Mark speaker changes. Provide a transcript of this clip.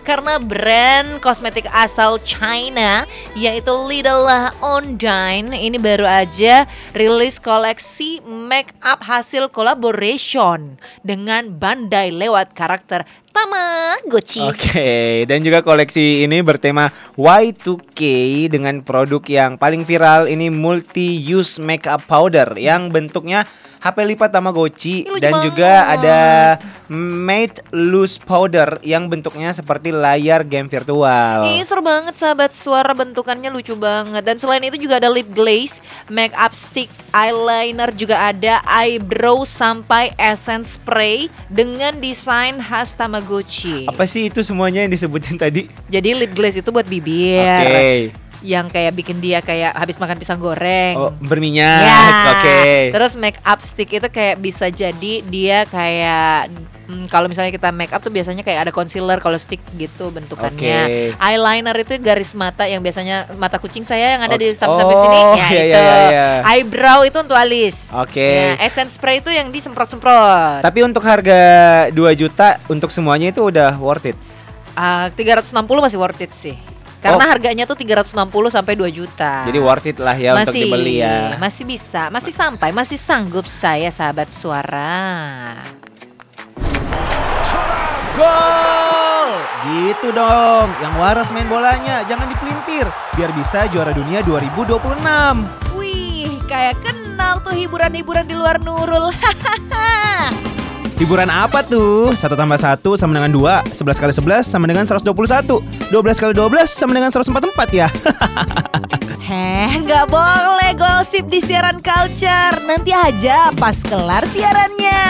Speaker 1: karena brand kosmetik asal China yaitu Lidl Ondine ini baru aja rilis koleksi make up hasil collaboration dengan Bandai lewat karakter Tamagotchi.
Speaker 2: Oke, dan juga koleksi ini bertema Y2K dengan produk yang paling viral ini multi-use makeup powder yang bentuknya HP lipat Tamagotchi dan juga ada matte loose powder yang bentuknya seperti layar game virtual.
Speaker 1: Ih, seru banget sahabat suara, bentukannya lucu banget. Dan selain itu juga ada lip glaze, make up stick, eyeliner, juga ada eyebrow sampai essence spray dengan desain khas Tamagotchi.
Speaker 2: Apa sih itu semuanya yang disebutin tadi?
Speaker 1: Jadi lip glaze itu buat bibir.
Speaker 2: Oke.
Speaker 1: Yang kayak bikin dia kayak habis makan pisang goreng.
Speaker 2: Oh, berminyak.
Speaker 1: Ya.
Speaker 2: Oke.
Speaker 1: Terus make up stick itu kayak bisa jadi dia kayak kalau misalnya kita make up tuh biasanya kayak ada concealer kalau stick gitu bentukannya.
Speaker 2: Oke.
Speaker 1: Eyeliner itu garis mata yang biasanya mata kucing saya yang ada di
Speaker 2: Oh,
Speaker 1: samping sini ya
Speaker 2: iya,
Speaker 1: itu.
Speaker 2: iya.
Speaker 1: Eyebrow itu untuk alis.
Speaker 2: Oke.
Speaker 1: Ya, essence spray itu yang disemprot-semprot.
Speaker 2: Tapi untuk harga 2 juta untuk semuanya itu udah worth it.
Speaker 1: 360 masih worth it sih. Karena harganya tuh 360 sampai 2 juta.
Speaker 2: Jadi worth it lah ya untuk dibeli ya.
Speaker 1: Masih bisa, masih sampai, masih sanggup saya sahabat suara.
Speaker 3: Gol! Gitu dong, yang waras main bolanya, jangan dipelintir, biar bisa juara dunia 2026.
Speaker 1: Wih, kayak kenal tuh hiburan-hiburan di luar Nurul.
Speaker 3: Hiburan apa tuh? 1 tambah 1 sama dengan 2, 11 kali 11 sama dengan 121, 12 kali 12 sama dengan 144 ya.
Speaker 1: Nggak boleh gosip di siaran culture. Nanti aja pas kelar siarannya.